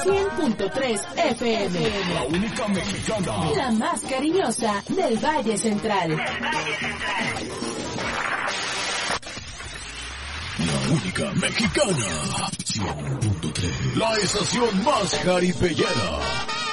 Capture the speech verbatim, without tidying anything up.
cien punto tres F M. La única mexicana. La más cariñosa del Valle Central. Del Valle Central. La única mexicana. cien punto tres. La estación más jaripellera.